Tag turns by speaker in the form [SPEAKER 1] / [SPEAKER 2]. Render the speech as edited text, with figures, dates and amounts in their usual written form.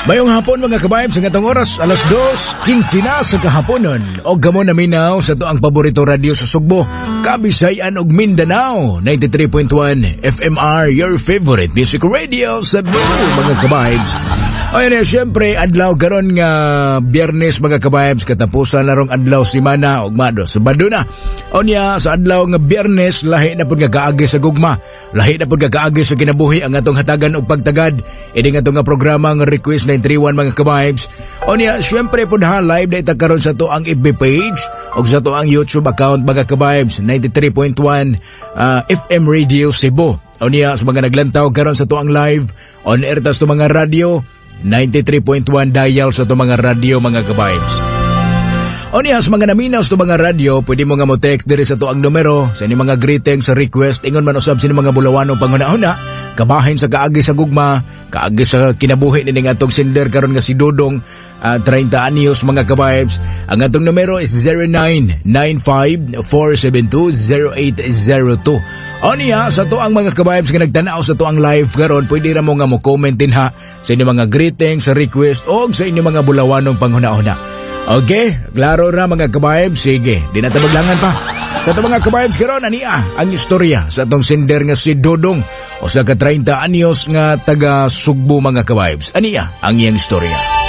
[SPEAKER 1] Mayong hapon mga kabayb, sa ngatong oras, alas 2:15 na sa kahaponon. O gamon na minaw sa to ang paborito radio sa Sugbo, Kabisayan ug Mindanao, 93.1 FMR, your favorite music radio sa buong mga kabayb. O yun siyempre, adlaw karon nga Biyernes mga kabayb, katapusan na rong adlaw simana ug mado Sabado na. O niya, sa adlaw nga Biyernes, lahi na pud nga kaagi sa gugma, lahi na pud nga kaagi sa kinabuhi ang atong hatagan og pagtagad. Ini nga atong nga programa nga Request 931 mga kabibes. O niya, syempre po na live na itakaroon sa to ang FB page o sa to ang YouTube account mga kabibes, 93.1 FM Radio Cebu. O niya, sa mga naglantaw karon sa to ang live on air tas to mga radio, 93.1 dial sa to mga radio mga kabibes. O niya, sa mga naminaw sa mga radio, pwede mo nga mo text diri sa to ang numero sa ni mga greetings sa request, ingon man usab sa ni mga bulawanong panghuna-huna, kabahin sa kaagi sa gugma, kaagi sa kinabuhi ni nga atong sender karon nga si Dodong, 30 anyos mga kabibes. Ang atong numero is 0995-472-0802. O niya, sa to ang mga kabibes nga nagtanaw sa to ang live karon, pwede ra mo nga mo comment din ha sa ni mga greetings sa request o sa inyo mga bulawanong panghuna-huna. Okay, klaro ra mga kabibes. Sige, di na tabaglangan pa. Sa ito mga kabibes karon, aniya ang istorya sa itong sender nga si Dodong o sa ka 30 anyos nga taga Sugbo mga kabibes. Aniya ang iyang istorya.